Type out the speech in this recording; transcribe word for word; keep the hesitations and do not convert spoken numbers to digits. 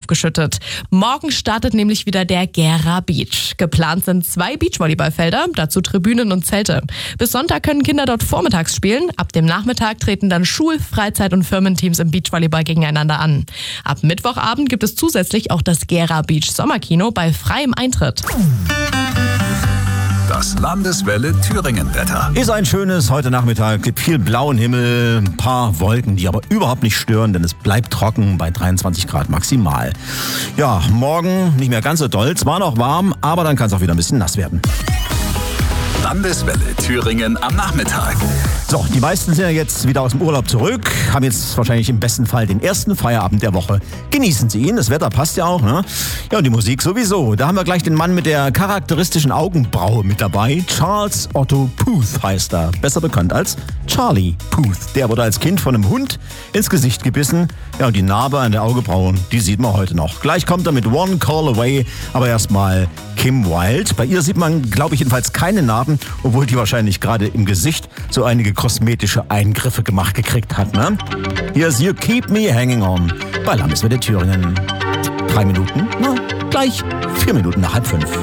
aufgeschüttet. Morgen startet nämlich wieder der Gera Beach. Geplant sind zwei Beachvolleyballfelder, dazu Tribünen und Zelte. Bis Sonntag können Kinder dort vormittags spielen. Ab dem Nachmittag treten dann Schul-, Freizeit- und Firmenteams im Beachvolleyball gegeneinander an. Ab Mittwochabend gibt es zusätzlich auch das Gera Beach Sommerkino bei freiem Eintritt. Das Landeswelle Thüringen-Wetter. Ist ein schönes heute Nachmittag. Gibt viel blauen Himmel, ein paar Wolken, die aber überhaupt nicht stören, denn es bleibt trocken bei dreiundzwanzig Grad maximal. Ja, morgen nicht mehr ganz so doll. Zwar noch warm, aber dann kann es auch wieder ein bisschen nass werden. Landeswelle Thüringen am Nachmittag. So, die meisten sind ja jetzt wieder aus dem Urlaub zurück, haben jetzt wahrscheinlich im besten Fall den ersten Feierabend der Woche. Genießen Sie ihn, das Wetter passt ja auch, ne? Ja, und die Musik sowieso. Da haben wir gleich den Mann mit der charakteristischen Augenbraue mit dabei. Charles Otto Puth heißt er, besser bekannt als Charlie Puth. Der wurde als Kind von einem Hund ins Gesicht gebissen. Ja, und die Narbe an der Augenbraue, die sieht man heute noch. Gleich kommt er mit One Call Away, aber erstmal Kim Wilde. Bei ihr sieht man, glaube ich, jedenfalls keine Narben, obwohl die wahrscheinlich gerade im Gesicht so einige kosmetische Eingriffe gemacht gekriegt hat, ne? Hier ist You Keep Me Hanging On bei Landeswelle Thüringen. Drei Minuten, na, gleich vier Minuten nach halb fünf.